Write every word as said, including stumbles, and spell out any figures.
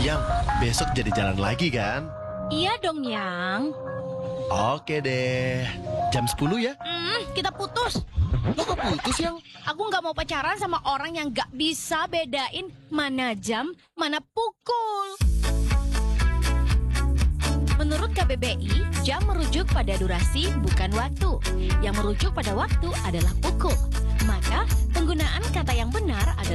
Yang, besok jadi jalan lagi kan? Iya dong, Yang. Oke deh. Jam sepuluh ya? Hmm, kita putus. Lo kok putus, Yang? Aku nggak mau pacaran sama orang yang nggak bisa bedain mana jam, mana pukul. Menurut K B B I, jam merujuk pada durasi, bukan waktu. Yang merujuk pada waktu adalah pukul. Maka, penggunaan kata yang benar adalah